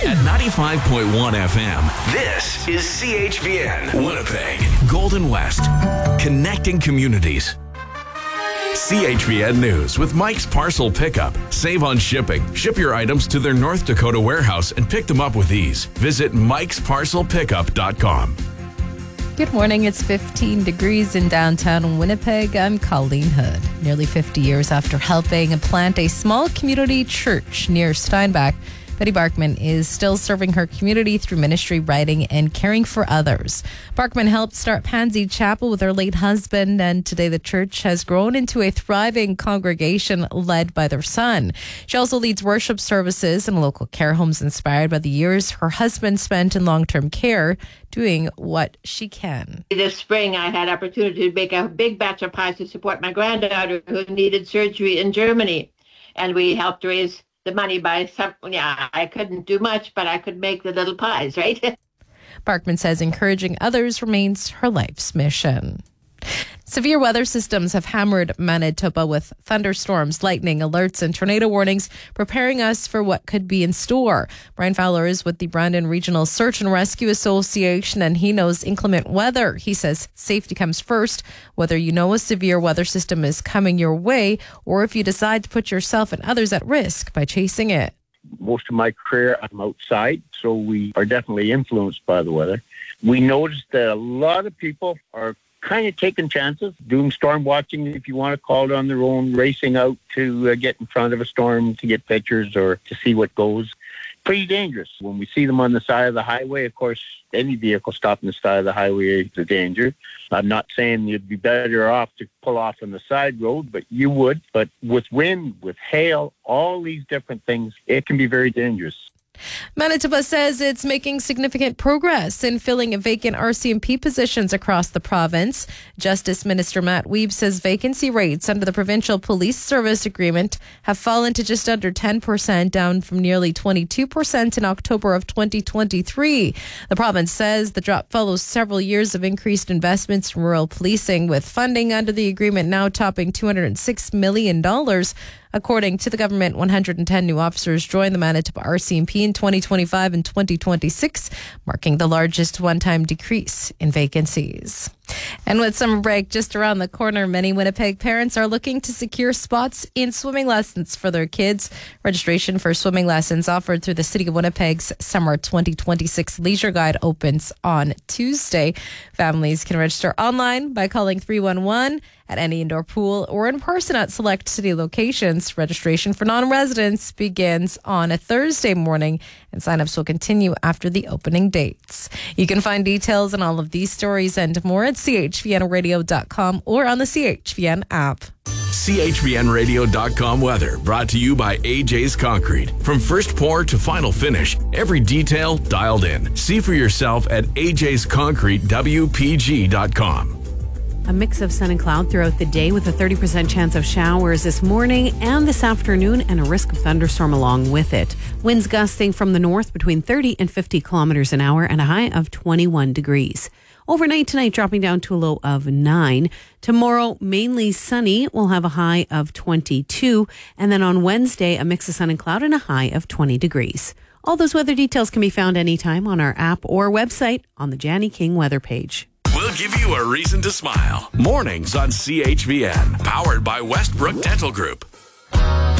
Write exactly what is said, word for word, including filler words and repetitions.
At ninety-five point one F M, this is C H V N, Winnipeg, Golden West, connecting communities. C H V N News with Mike's Parcel Pickup. Save on shipping. Ship your items to their North Dakota warehouse and pick them up with ease. Visit mikes parcel pickup dot com. Good morning. It's fifteen degrees in downtown Winnipeg. I'm Colleen Hood. Nearly fifty years after helping plant a small community church near Steinbach, Betty Barkman is still serving her community through ministry, writing, and caring for others. Barkman helped start Pansy Chapel with her late husband, and today the church has grown into a thriving congregation led by their son. She also leads worship services in local care homes inspired by the years her husband spent in long-term care, doing what she can. This spring, I had opportunity to make a big batch of pies to support my granddaughter who needed surgery in Germany, and we helped raise the money by some, yeah, I couldn't do much, but I could make the little pies, right? Barkman says encouraging others remains her life's mission. Severe weather systems have hammered Manitoba with thunderstorms, lightning alerts, and tornado warnings, preparing us for what could be in store. Brian Fowler is with the Brandon Regional Search and Rescue Association, and he knows inclement weather. He says safety comes first, whether you know a severe weather system is coming your way or if you decide to put yourself and others at risk by chasing it. Most of my career, I'm outside, so we are definitely influenced by the weather. We noticed that a lot of people are kind of taking chances, doing storm watching, if you want to call it, on their own, racing out to uh, get in front of a storm to get pictures or to see what goes. Pretty dangerous. When we see them on the side of the highway, of course, any vehicle stopping the side of the highway is a danger. I'm not saying you'd be better off to pull off on the side road, but you would. But with wind, with hail, all these different things, it can be very dangerous. Manitoba says it's making significant progress in filling vacant R C M P positions across the province. Justice Minister Matt Wiebe says vacancy rates under the Provincial Police Service Agreement have fallen to just under ten percent, down from nearly twenty-two percent in October of twenty twenty-three. The province says the drop follows several years of increased investments in rural policing, with funding under the agreement now topping two hundred six million dollars. According to the government, one hundred ten new officers joined the Manitoba R C M P in twenty twenty-five and twenty twenty-six, marking the largest one-time decrease in vacancies. And with summer break just around the corner, many Winnipeg parents are looking to secure spots in swimming lessons for their kids. Registration for swimming lessons offered through the City of Winnipeg's Summer twenty twenty-six Leisure Guide opens on Tuesday. Families can register online by calling three one one at any indoor pool or in person at select city locations. Registration for non-residents begins on a Thursday morning, and sign-ups will continue after the opening dates. You can find details on all of these stories and more at c h v n radio dot com or on the C H V N app. C H V N radio dot com weather brought to you by A J's Concrete. From first pour to final finish, every detail dialed in. See for yourself at a j's concrete w p g dot com. A mix of sun and cloud throughout the day with a thirty percent chance of showers this morning and this afternoon, and a risk of thunderstorm along with it. Winds gusting from the north between thirty and fifty kilometers an hour and a high of twenty-one degrees. Overnight tonight dropping down to a low of nine. Tomorrow mainly sunny. We'll have a high of twenty-two. And then on Wednesday, a mix of sun and cloud and a high of twenty degrees. All those weather details can be found anytime on our app or website on the Janny King weather page. We'll give you a reason to smile. Mornings on C H V N. Powered by Westbrook Dental Group.